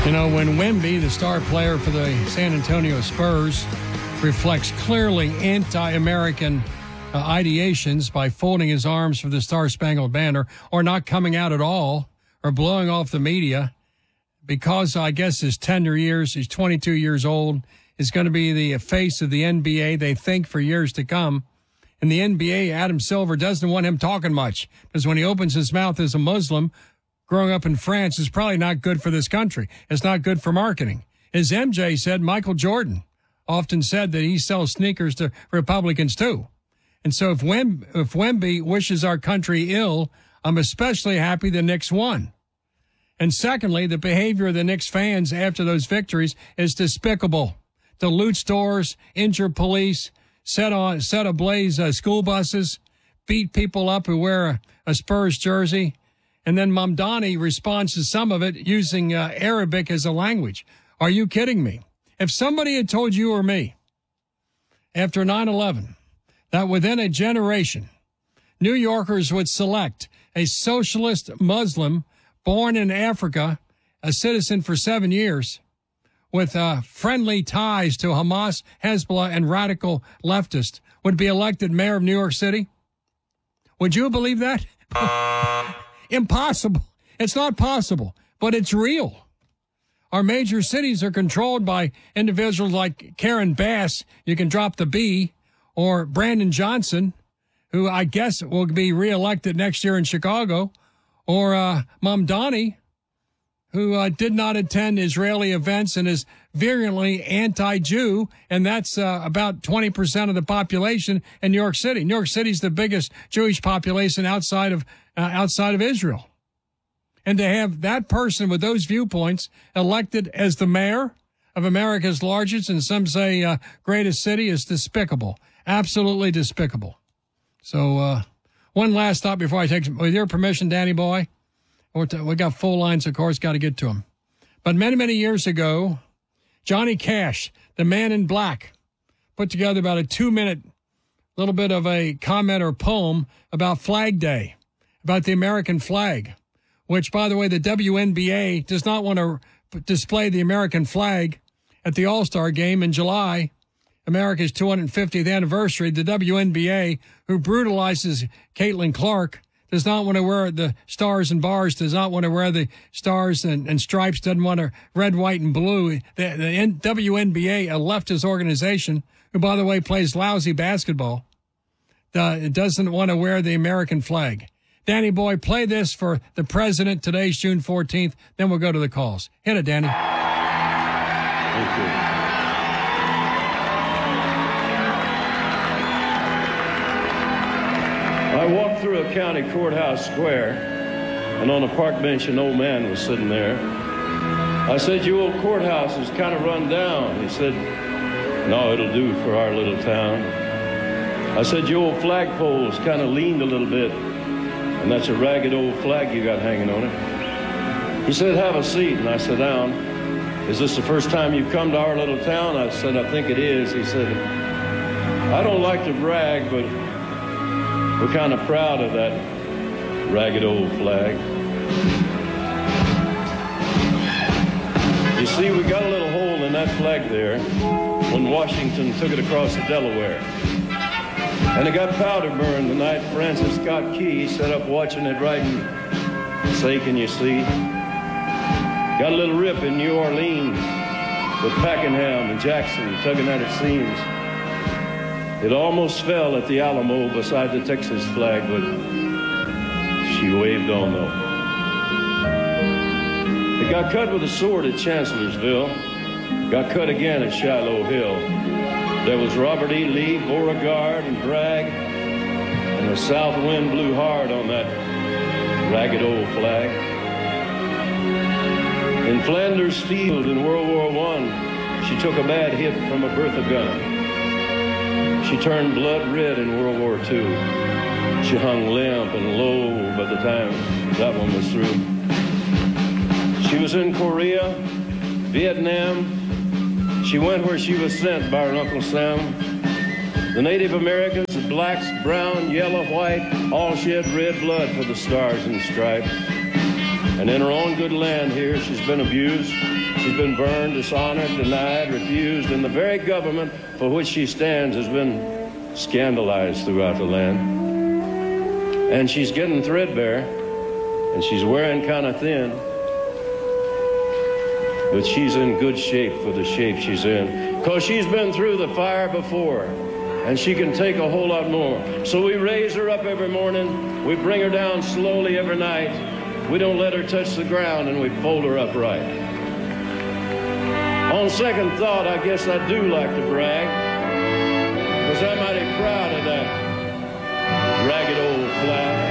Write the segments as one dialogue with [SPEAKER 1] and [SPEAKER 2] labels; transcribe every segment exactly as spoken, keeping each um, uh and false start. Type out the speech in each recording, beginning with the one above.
[SPEAKER 1] You know, when Wemby, the star player for the San Antonio Spurs, reflects clearly anti-American uh, ideations by folding his arms for the Star-Spangled Banner or not coming out at all or blowing off the media because, I guess, his tender years, he's twenty-two years old, is going to be the face of the N B A, they think, for years to come. In the N B A, Adam Silver doesn't want him talking much because when he opens his mouth as a Muslim, growing up in France is probably not good for this country. It's not good for marketing. As M J said, Michael Jordan often said that he sells sneakers to Republicans too. And so if, Wem- if Wemby wishes our country ill, I'm especially happy the Knicks won. And secondly, the behavior of the Knicks fans after those victories is despicable. To loot stores, injure police, set on set ablaze uh, school buses, beat people up who wear a, a Spurs jersey. And then Mamdani responds to some of it using uh, Arabic as a language. Are you kidding me? If somebody had told you or me after nine eleven that within a generation, New Yorkers would select a socialist Muslim born in Africa, a citizen for seven years, with uh, friendly ties to Hamas, Hezbollah, and radical leftists, would be elected mayor of New York City? Would you believe that? Impossible. It's not possible, but it's real. Our major cities are controlled by individuals like Karen Bass, you can drop the B, or Brandon Johnson, who I guess will be reelected next year in Chicago, or uh, Mamdani, who uh, did not attend Israeli events and is virulently anti-Jew, and that's uh, about twenty percent of the population in New York City. New York City is the biggest Jewish population outside of uh, outside of Israel. And to have that person with those viewpoints elected as the mayor of America's largest, and some say uh, greatest city, is despicable. Absolutely despicable. So uh, one last thought before I take, with your permission, Danny Boy. We got full lines, of course, got to get to them. But many, many years ago, Johnny Cash, the man in black, put together about a two-minute little bit of a comment or poem about Flag Day, about the American flag, which, by the way, the W N B A does not want to display the American flag at the All-Star Game in July, America's two hundred fiftieth anniversary. The W N B A, who brutalizes Caitlin Clark, does not want to wear the stars and bars, does not want to wear the stars and, and stripes, doesn't want to red, white, and blue. The, the N- W N B A, a leftist organization, who, by the way, plays lousy basketball, uh, doesn't want to wear the American flag. Danny Boy, play this for the president. Today's June fourteenth. Then we'll go to the calls. Hit it, Danny.
[SPEAKER 2] Thank you. I walked through a county courthouse square, and on a park bench, an old man was sitting there. I said, "Your old courthouse is kind of run down." He said, "No, it'll do for our little town." I said, "Your old flagpole's kind of leaned a little bit, and that's a ragged old flag you got hanging on it." He said, "Have a seat," and I sat down. "Is this the first time you've come to our little town?" I said, "I think it is." He said, "I don't like to brag, but we're kind of proud of that ragged old flag. You see, we got a little hole in that flag there when Washington took it across the Delaware. And it got powder burned the night Francis Scott Key sat up watching it writing, 'Say, can you see?' Got a little rip in New Orleans with Pakenham and Jackson tugging at its seams. It almost fell at the Alamo beside the Texas flag, but she waved on though. It got cut with a sword at Chancellorsville, got cut again at Shiloh Hill. There was Robert E. Lee, Beauregard, and Bragg, and the south wind blew hard on that ragged old flag. In Flanders Field in World War One, she took a bad hit from a Bertha gun. She turned blood red in World War Two. She hung limp and low by the time that one was through. She was in Korea, Vietnam. She went where she was sent by her Uncle Sam. The Native Americans, the blacks, brown, yellow, white, all shed red blood for the stars and stripes. And in her own good land here, she's been abused. She's been burned, dishonored, denied, refused, and the very government for which she stands has been scandalized throughout the land. And she's getting threadbare, and she's wearing kind of thin, but she's in good shape for the shape she's in, because she's been through the fire before, and she can take a whole lot more. So we raise her up every morning, we bring her down slowly every night, we don't let her touch the ground, and we fold her upright. On second thought, I guess I do like to brag, because I'm mighty proud of that ragged old flag.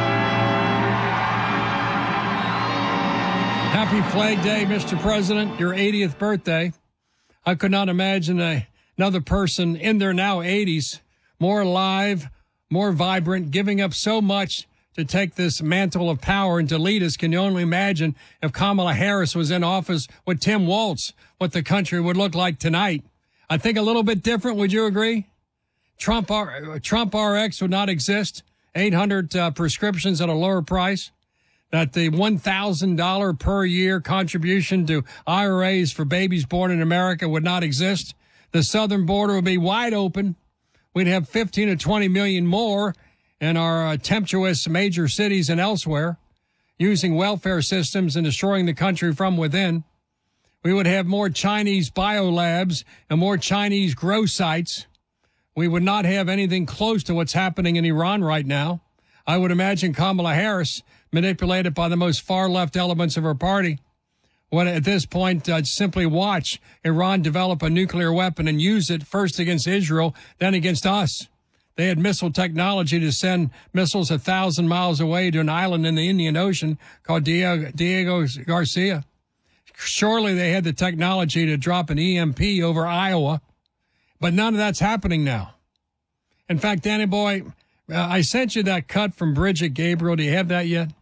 [SPEAKER 1] Happy Flag Day, Mister President, your eightieth birthday. I could not imagine a, another person in their now eighties, more alive, more vibrant, giving up so much to take this mantle of power and to lead us. Can you only imagine if Kamala Harris was in office with Tim Walz, what the country would look like tonight? I think a little bit different. Would you agree? Trump, Trump R X would not exist. eight hundred uh, prescriptions at a lower price. That the one thousand dollars per year contribution to I R As for babies born in America would not exist. The southern border would be wide open. We'd have fifteen to twenty million more in our uh, tempestuous major cities and elsewhere, using welfare systems and destroying the country from within. We would have more Chinese biolabs and more Chinese grow sites. We would not have anything close to what's happening in Iran right now. I would imagine Kamala Harris, manipulated by the most far-left elements of her party, would at this point uh, simply watch Iran develop a nuclear weapon and use it first against Israel, then against us. They had missile technology to send missiles a thousand miles away to an island in the Indian Ocean called Diego, Diego Garcia. Surely they had the technology to drop an E M P over Iowa, but none of that's happening now. In fact, Danny Boy, uh, I sent you that cut from Bridget Gabriel. Do you have that yet?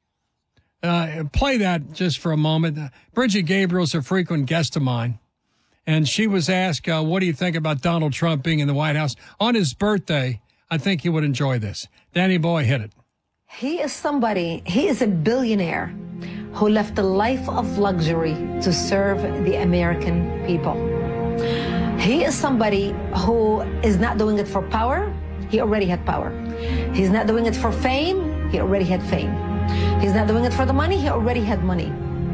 [SPEAKER 1] Uh, play that just for a moment. Uh, Bridget Gabriel's a frequent guest of mine, and she was asked, uh, what do you think about Donald Trump being in the White House? On his birthday, I think he would enjoy this. Danny Boy, hit it.
[SPEAKER 3] He is somebody, he is a billionaire who left a life of luxury to serve the American people. He is somebody who is not doing it for power. He already had power. He's not doing it for fame. He already had fame. He's not doing it for the money. He already had money.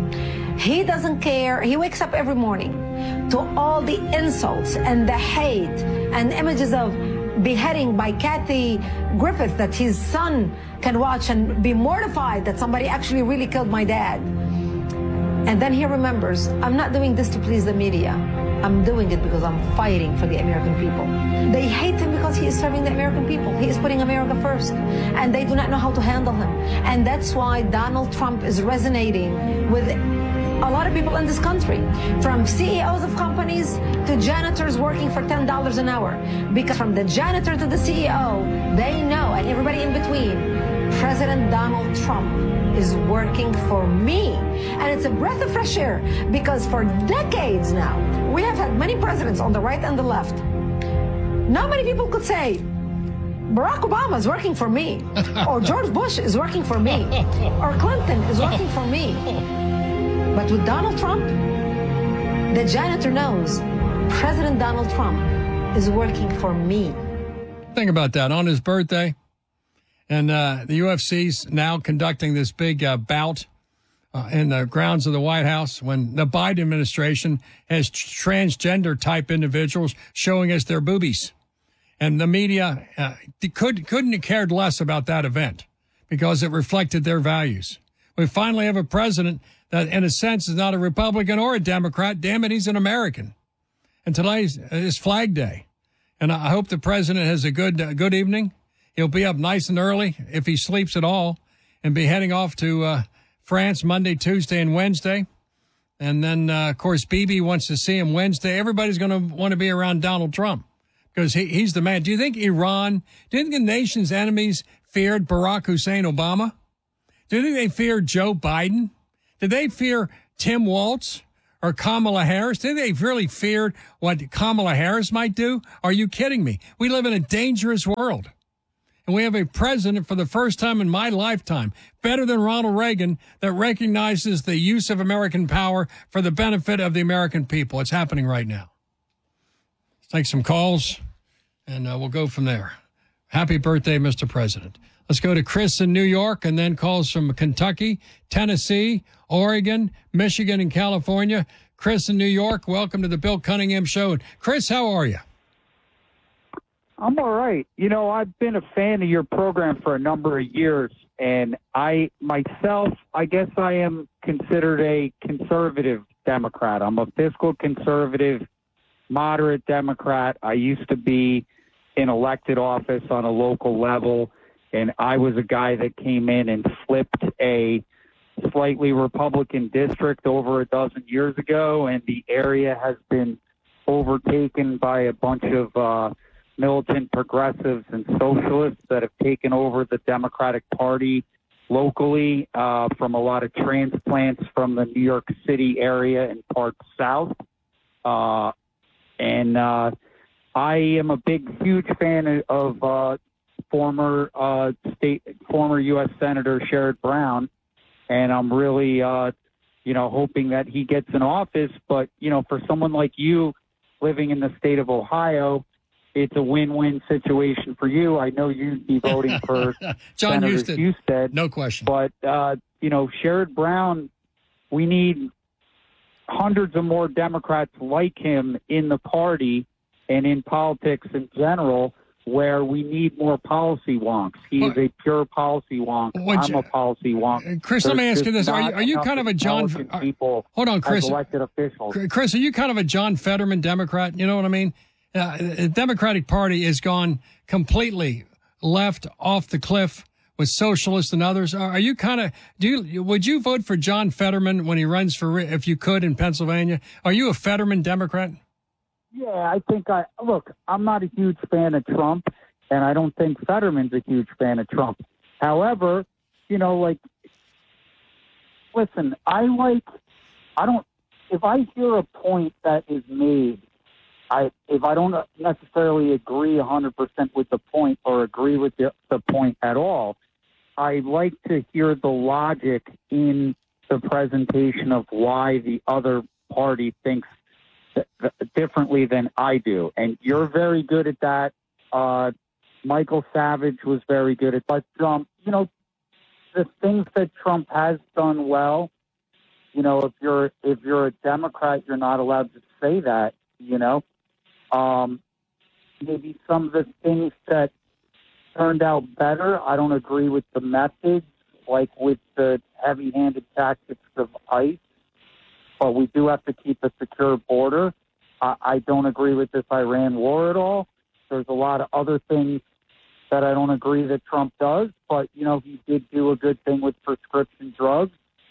[SPEAKER 3] He doesn't care. He wakes up every morning to all the insults and the hate and images of beheading by Kathy Griffith that his son can watch and be mortified that somebody actually really killed my dad. And then he remembers, I'm not doing this to please the media. I'm doing it because I'm fighting for the American people. They hate him because he is serving the American people. He is putting America first. And they do not know how to handle him. And that's why Donald Trump is resonating with a lot of people in this country, from C E Os of companies to janitors working for ten dollars an hour. Because from the janitor to the C E O, they know, and everybody in between, President Donald Trump is working for me. And it's a breath of fresh air, because for decades now, we have had many presidents on the right and the left. Not many people could say, Barack Obama is working for me, or George Bush is working for me, or Clinton is working for me. But with Donald Trump, the janitor knows President Donald Trump is working for me.
[SPEAKER 1] Think about that. On his birthday, and uh, the U F C's now conducting this big uh, bout uh, in the grounds of the White House when the Biden administration has transgender type individuals showing us their boobies. And the media uh, could, couldn't have cared less about that event because it reflected their values. We finally have a president that, in a sense, is not a Republican or a Democrat. Damn it, he's an American. And today's is Flag Day. And I hope the president has a good uh, good evening. He'll be up nice and early, if he sleeps at all, and be heading off to uh, France Monday, Tuesday, and Wednesday. And then, uh, of course, Bibi wants to see him Wednesday. Everybody's going to want to be around Donald Trump because he, he's the man. Do you think Iran, do you think the nation's enemies feared Barack Hussein Obama? Do you think they feared Joe Biden? Did they fear Tim Walz or Kamala Harris? Did they really feared what Kamala Harris might do? Are you kidding me? We live in a dangerous world. And we have a president for the first time in my lifetime, better than Ronald Reagan, that recognizes the use of American power for the benefit of the American people. It's happening right now. Let's take some calls, and uh, we'll go from there. Happy birthday, Mister President. Let's go to Chris in New York, and then calls from Kentucky, Tennessee, Oregon, Michigan, and California. Chris in New York, welcome to the Bill Cunningham Show. Chris, how are you?
[SPEAKER 4] I'm all right. You know, I've been a fan of your program for a number of years, and I myself, I guess I am considered a conservative Democrat. I'm a fiscal conservative, moderate Democrat. I used to be in elected office on a local level, and I was a guy that came in and flipped a slightly Republican district over a dozen years ago, and the area has been overtaken by a bunch of uh, militant progressives and socialists that have taken over the Democratic Party locally uh, from a lot of transplants from the New York City area and parts south. Uh, and uh, I am a big, huge fan of uh, former uh, state, former U S Senator Sherrod Brown, and I'm really, uh, you know, hoping that he gets in office. But, you know, for someone like you living in the state of Ohio, it's a win-win situation for you. I know you'd be voting for
[SPEAKER 1] John
[SPEAKER 4] Senator
[SPEAKER 1] Husted.
[SPEAKER 4] Husted.
[SPEAKER 1] No question.
[SPEAKER 4] But, uh, you know, Sherrod Brown, we need hundreds of more Democrats like him in the party and in politics in general, where we need more policy wonks. He
[SPEAKER 1] well,
[SPEAKER 4] is a pure policy wonk.
[SPEAKER 1] I'm
[SPEAKER 4] you, a policy wonk.
[SPEAKER 1] Chris,
[SPEAKER 4] There's
[SPEAKER 1] let me ask you this. Are you, are you kind of a John...
[SPEAKER 4] Are, people
[SPEAKER 1] hold on, Chris.
[SPEAKER 4] As elected officials.
[SPEAKER 1] Chris, are you kind of a John Fetterman Democrat? You know what I mean? Uh, the Democratic Party has gone completely left off the cliff with socialists and others. Are, are you kind of... do you Would you vote for John Fetterman when he runs for... if you could in Pennsylvania? Are you a Fetterman Democrat?
[SPEAKER 4] Yeah, I think I... Look, I'm not a huge fan of Trump, and I don't think Fetterman's a huge fan of Trump. However, you know, like, listen, I like, I don't, if I hear a point that is made, I if I don't necessarily agree one hundred percent with the point or agree with the, the point at all, I like to hear the logic in the presentation of why the other party thinks th- th- differently than I do. And you're very good at that. Uh, Michael Savage was very good at that. But, um, you know, the things that Trump has done well, you know, if you're if you're a Democrat, you're not allowed to say that, you know. Um, maybe some of the things that turned out better, I don't agree with the methods, like with the heavy-handed tactics of ICE, but we do have to keep a secure border. I, I don't agree with this Iran war at all. There's a lot of other things that I don't agree that Trump does, but, you know, he did do a good thing with prescription drugs.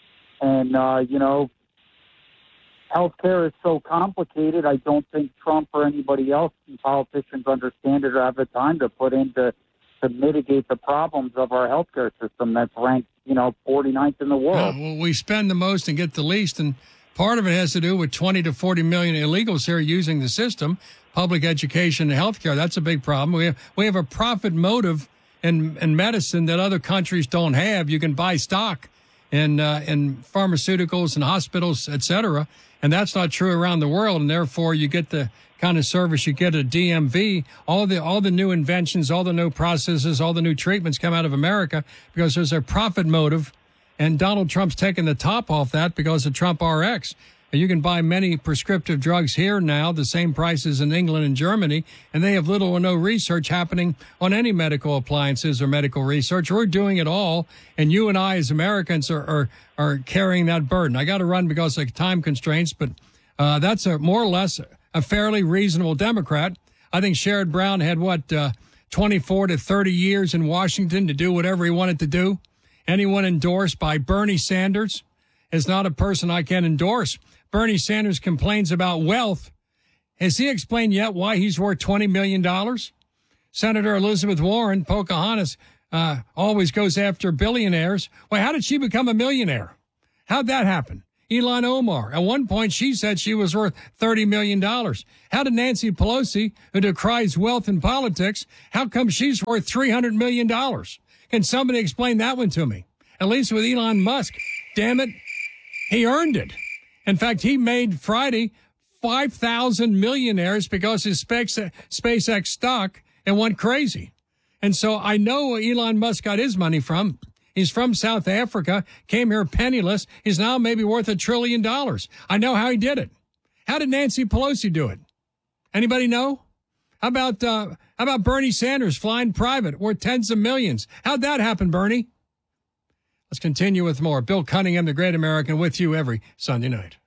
[SPEAKER 4] And, uh, you know, healthcare is so complicated, I don't think Trump or anybody else, politicians, understand it or have the time to put into to mitigate the problems of our healthcare system that's ranked, you know, forty-ninth in the world.
[SPEAKER 1] Uh, well, we spend the most and get the least, and part of it has to do with twenty to forty million illegals here using the system, public education and healthcare. That's a big problem. We have, we have a profit motive in, in medicine that other countries don't have. You can buy stock in, uh, in pharmaceuticals and hospitals, et cetera, and that's not true around the world, and therefore you get the kind of service you get at D M V. All the all the new inventions, all the new processes, all the new treatments come out of America because there's a profit motive, and Donald Trump's taking the top off that because of Trump R X. And you can buy many prescriptive drugs here now, the same prices in England and Germany, and they have little or no research happening on any medical appliances or medical research. We're doing it all, and you and I as Americans are are, are carrying that burden. I got to run because of time constraints, but uh, that's a more or less a fairly reasonable Democrat. I think Sherrod Brown had, what, uh, twenty-four to thirty years in Washington to do whatever he wanted to do. Anyone endorsed by Bernie Sanders is not a person I can endorse. Bernie Sanders complains about wealth. Has he explained yet why he's worth twenty million dollars? Senator Elizabeth Warren, Pocahontas, uh, always goes after billionaires. Well, how did she become a millionaire? How'd that happen? Ilhan Omar. At one point, she said she was worth thirty million dollars. How did Nancy Pelosi, who decries wealth in politics, how come she's worth three hundred million dollars? Can somebody explain that one to me? At least with Elon Musk. Damn it, he earned it. In fact, he made Friday five thousand millionaires because his SpaceX stock and went crazy. And so I know where Elon Musk got his money from. He's from South Africa, came here penniless. He's now maybe worth a trillion dollars. I know how he did it. How did Nancy Pelosi do it? Anybody know? How about uh, how about Bernie Sanders flying private, worth tens of millions? How'd that happen, Bernie? Let's continue with more. Bill Cunningham, the Great American, with you every Sunday night.